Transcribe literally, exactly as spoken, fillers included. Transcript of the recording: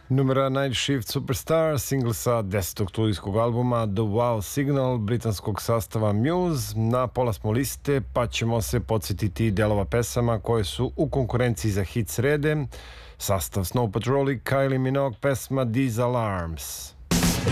Numera Night Shift Superstar, singl sa desetog studijskog albuma The Wow Signal britanskog sastava Muse. Na pola smo liste, pa ćemo se podsjetiti delova pesama koje su u konkurenciji za hit srede. Sastav Snow Patrol i Kylie Minogue, pesma These Alarms.